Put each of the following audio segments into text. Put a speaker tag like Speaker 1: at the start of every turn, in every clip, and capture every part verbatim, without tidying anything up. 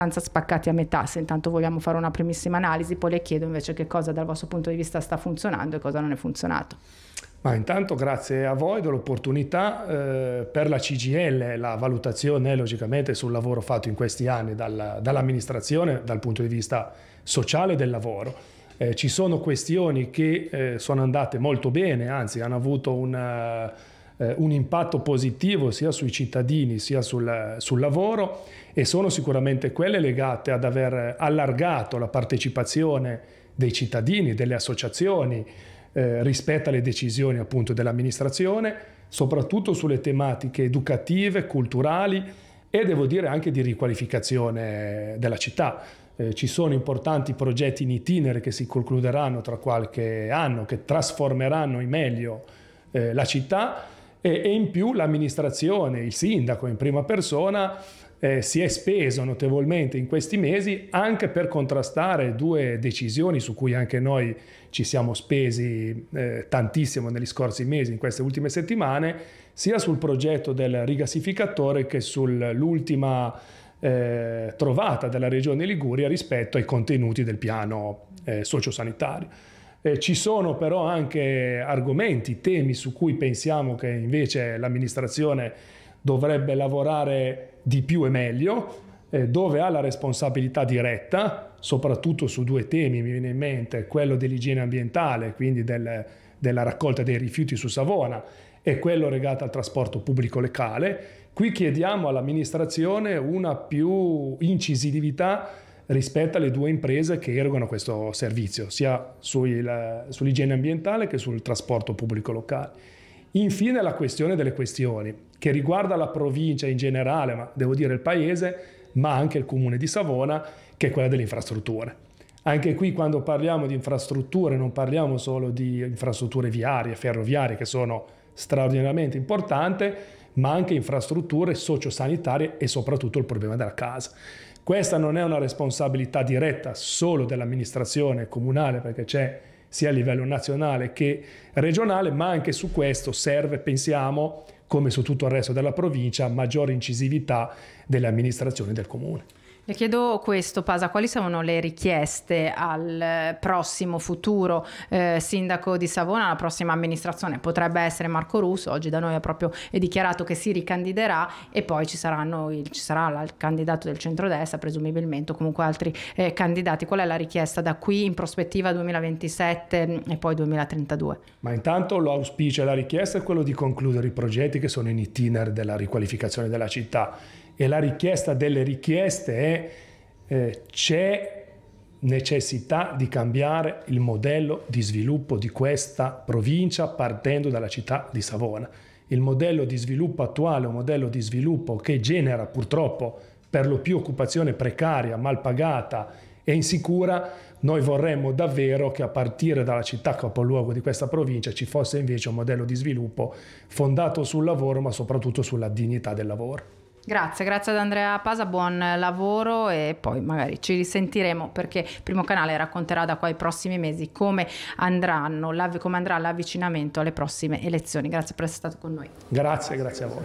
Speaker 1: spaccati a metà. Se intanto vogliamo fare una primissima analisi, poi le chiedo invece che cosa dal vostro punto di vista sta funzionando e cosa non è funzionato.
Speaker 2: Ma intanto grazie a voi dell'opportunità. Eh, per la C G I L la valutazione è logicamente sul lavoro fatto in questi anni dal, dall'amministrazione dal punto di vista sociale del lavoro. Eh, ci sono questioni che eh, sono andate molto bene, anzi hanno avuto una, eh, un impatto positivo sia sui cittadini sia sul, sul lavoro, e sono sicuramente quelle legate ad aver allargato la partecipazione dei cittadini, delle associazioni eh, rispetto alle decisioni appunto dell'amministrazione, soprattutto sulle tematiche educative, culturali e devo dire anche di riqualificazione della città. Eh, ci sono importanti progetti in itinere che si concluderanno tra qualche anno, che trasformeranno in meglio eh, la città, e, e in più l'amministrazione, il sindaco in prima persona, Eh, si è speso notevolmente in questi mesi anche per contrastare due decisioni su cui anche noi ci siamo spesi eh, tantissimo negli scorsi mesi, in queste ultime settimane, sia sul progetto del rigassificatore che sull'ultima eh, trovata della Regione Liguria rispetto ai contenuti del piano eh, sociosanitario. Eh, ci sono però anche argomenti, temi su cui pensiamo che invece l'amministrazione dovrebbe lavorare di più e meglio, eh, dove ha la responsabilità diretta, soprattutto su due temi, mi viene in mente quello dell'igiene ambientale, quindi del, della raccolta dei rifiuti su Savona, e quello legato al trasporto pubblico locale. Qui chiediamo all'amministrazione una più incisività rispetto alle due imprese che erogano questo servizio, sia sui, la, sull'igiene ambientale che sul trasporto pubblico locale. Infine la questione delle questioni, che riguarda la provincia in generale, ma devo dire il paese, ma anche il comune di Savona, che è quella delle infrastrutture. Anche qui quando parliamo di infrastrutture non parliamo solo di infrastrutture viarie, ferroviarie, che sono straordinariamente importanti, ma anche infrastrutture sociosanitarie e soprattutto il problema della casa. Questa non è una responsabilità diretta solo dell'amministrazione comunale, perché c'è sia a livello nazionale che regionale, ma anche su questo serve, pensiamo, come su tutto il resto della provincia, maggiore incisività delle amministrazioni del comune.
Speaker 1: Le chiedo questo, Pasa, quali sono le richieste al prossimo futuro eh, sindaco di Savona, la prossima amministrazione? Potrebbe essere Marco Russo, oggi da noi ha proprio è dichiarato che si ricandiderà, e poi ci, saranno il, ci sarà il candidato del centrodestra presumibilmente, o comunque altri eh, candidati. Qual è la richiesta da qui in prospettiva duemilaventisette e poi duemilatrentadue?
Speaker 2: Ma intanto l'auspicio e la richiesta è quello di concludere i progetti che sono in itinere della riqualificazione della città. E la richiesta delle richieste è eh, c'è necessità di cambiare il modello di sviluppo di questa provincia partendo dalla città di Savona. Il modello di sviluppo attuale è un modello di sviluppo che genera purtroppo per lo più occupazione precaria, mal pagata e insicura. Noi vorremmo davvero che a partire dalla città capoluogo di questa provincia ci fosse invece un modello di sviluppo fondato sul lavoro, ma soprattutto sulla dignità del lavoro.
Speaker 1: Grazie, grazie ad Andrea Pasa, buon lavoro, e poi magari ci risentiremo, perché Primo Canale racconterà da qua ai prossimi mesi come andranno, come andrà l'avvicinamento alle prossime elezioni. Grazie per essere stato con noi.
Speaker 2: Grazie, grazie a voi.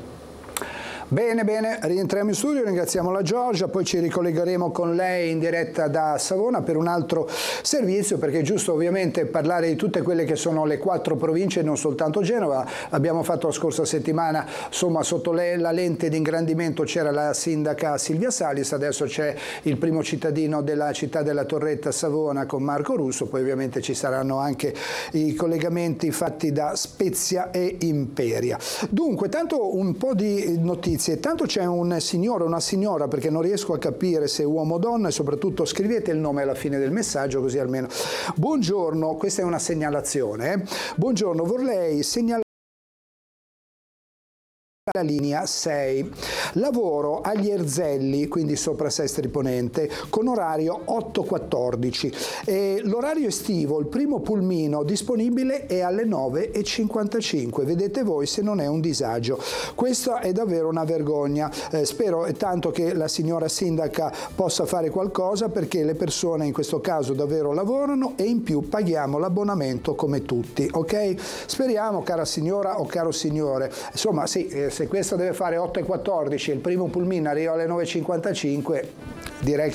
Speaker 3: Bene, bene, rientriamo in studio, ringraziamo la Giorgia, poi ci ricollegheremo con lei in diretta da Savona per un altro servizio, perché è giusto ovviamente parlare di tutte quelle che sono le quattro province, non soltanto Genova. Abbiamo fatto la scorsa settimana, insomma, sotto le, la lente di ingrandimento c'era la sindaca Silvia Salis, adesso c'è il primo cittadino della città della Torretta, Savona, con Marco Russo, poi ovviamente ci saranno anche i collegamenti fatti da Spezia e Imperia. Dunque, tanto un po' di notizie. Tanto c'è un signore, una signora, perché non riesco a capire se è uomo o donna, e soprattutto scrivete il nome alla fine del messaggio, così almeno. Buongiorno, questa è una segnalazione. Eh? Buongiorno, vorrei segnalare la linea sei. Lavoro agli Erzelli, quindi sopra Sestri Ponente, con orario otto quattordici. E l'orario estivo, il primo pulmino disponibile è alle nove e cinquantacinque. Vedete voi se non è un disagio. Questa è davvero una vergogna. Eh, spero tanto che la signora sindaca possa fare qualcosa, perché le persone in questo caso davvero lavorano e in più paghiamo l'abbonamento come tutti, ok? Speriamo, cara signora o caro signore, insomma sì, eh, se se questo deve fare otto e quattordici e il primo pulmino arriva alle nove e cinquantacinque, direi che